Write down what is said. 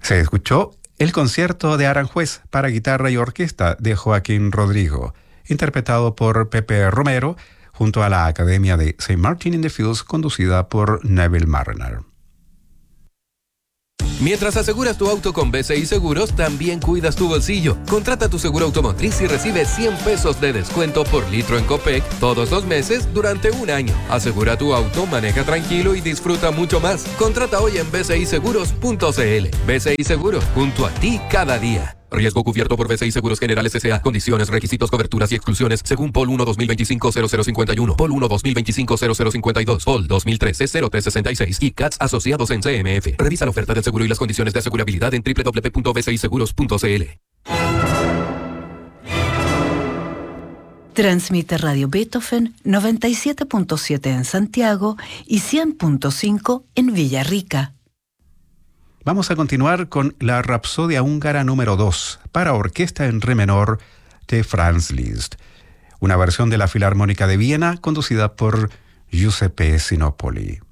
Se escuchó el concierto de Aranjuez para guitarra y orquesta de Joaquín Rodrigo, interpretado por Pepe Romero, junto a la Academia de St. Martin in the Fields, conducida por Neville Mariner. Mientras aseguras tu auto con BCI Seguros, también cuidas tu bolsillo. Contrata tu seguro automotriz y recibe 100 pesos de descuento por litro en Copec todos los meses durante un año. Asegura tu auto, maneja tranquilo y disfruta mucho más. Contrata hoy en bciseguros.cl. BCI Seguros, junto a ti cada día. Riesgo cubierto por BCI Seguros Generales S.A. Condiciones, requisitos, coberturas y exclusiones según POL 1 2025-0051, POL 1 2025-0052, POL 2013-0366 y CATS asociados en CMF. Revisa la oferta del seguro y las condiciones de asegurabilidad en www.bciseguros.cl. Transmite Radio Beethoven 97.7 en Santiago y 100.5 en Villarrica. Vamos a continuar con la Rapsodia húngara número 2 para orquesta en re menor de Franz Liszt, una versión de la Filarmónica de Viena conducida por Giuseppe Sinopoli.